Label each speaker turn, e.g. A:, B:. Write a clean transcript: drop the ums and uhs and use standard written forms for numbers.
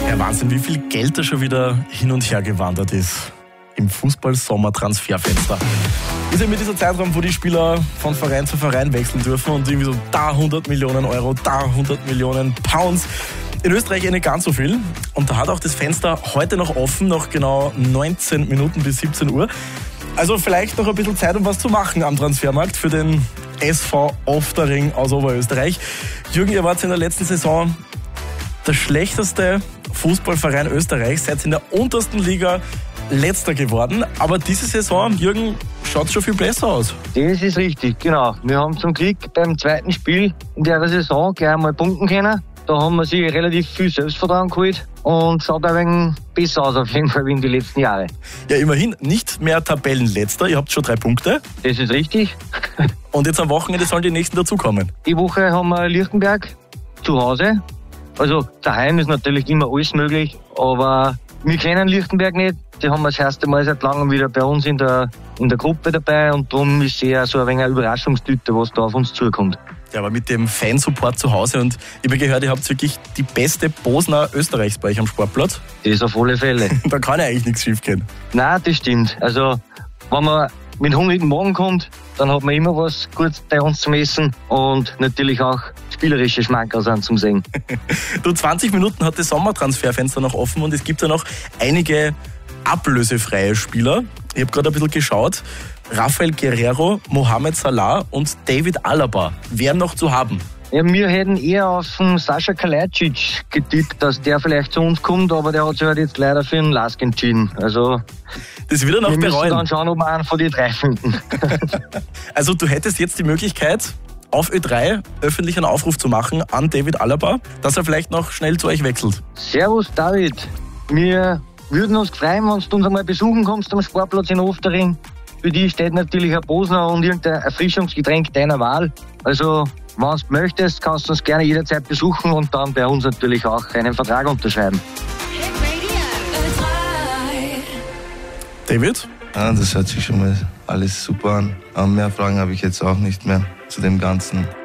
A: Ja, Wahnsinn, wie viel Geld da schon wieder hin und her gewandert ist im Fußball-Sommer-Transferfenster. Ist ja mit dieser Zeitraum, wo die Spieler von Verein zu Verein wechseln dürfen und irgendwie so da 100 Millionen Euro, da 100 Millionen Pounds. In Österreich nicht ganz so viel. Und da hat auch das Fenster heute noch offen, noch genau 19 Minuten bis 17 Uhr. Also vielleicht noch ein bisschen Zeit, um was zu machen am Transfermarkt für den SV Oftering aus Oberösterreich. Jürgen, ihr wart in der letzten Saison der schlechteste Fußballverein Österreichs. Seid in der untersten Liga Letzter geworden. Aber diese Saison, Jürgen, schaut schon viel besser aus.
B: Das ist richtig, genau. Wir haben zum Glück beim zweiten Spiel in der Saison gleich einmal punkten können. Da haben wir sich relativ viel Selbstvertrauen geholt und schaut ein wenig besser aus auf jeden Fall wie in den letzten Jahren.
A: Ja, immerhin nicht mehr Tabellenletzter. Ihr habt schon 3 Punkte.
B: Das ist richtig.
A: Und jetzt am Wochenende sollen die nächsten dazukommen.
B: Die Woche haben wir Lichtenberg zu Hause. Also daheim ist natürlich immer alles möglich, aber wir kennen Lichtenberg nicht. Die haben wir das erste Mal seit langem wieder bei uns in der Gruppe dabei und darum ist eher so ein wenig eine Überraschungstüte, was da auf uns zukommt.
A: Ja, aber mit dem Fansupport zu Hause und ich habe gehört, ihr habt wirklich die beste Bosner Österreichs bei euch am Sportplatz.
B: Das auf alle Fälle.
A: Da kann ja eigentlich nichts schief gehen.
B: Nein, das stimmt. Also wenn man mit hungrigen Magen kommt, dann hat man immer was Gutes bei uns zum Essen und natürlich auch spielerische Schmankerl sind zum Sehen.
A: Du, 20 Minuten hat das Sommertransferfenster noch offen und es gibt ja noch einige ablösefreie Spieler. Ich habe gerade ein bisschen geschaut. Rafael Guerreiro, Mohamed Salah und David Alaba wären noch zu haben.
B: Ja, wir hätten eher auf den Sascha Kalajdzic getippt, dass der vielleicht zu uns kommt, aber der hat sich halt jetzt leider für den Lask entschieden. Also
A: das wird er noch bereuen.
B: Wir müssen dann schauen, ob wir einen von den 3 finden.
A: Also du hättest jetzt die Möglichkeit, auf Ö3 öffentlich einen Aufruf zu machen an David Alaba, dass er vielleicht noch schnell zu euch wechselt.
B: Servus David, wir würden uns freuen, wenn du uns einmal besuchen kommst am Sportplatz in Oftering. Für die steht natürlich ein Bosner und irgendein Erfrischungsgetränk deiner Wahl. Also, wenn du möchtest, kannst du uns gerne jederzeit besuchen und dann bei uns natürlich auch einen Vertrag unterschreiben.
A: David?
C: Ja, das hört sich schon mal alles super an. Aber mehr Fragen habe ich jetzt auch nicht mehr zu dem Ganzen.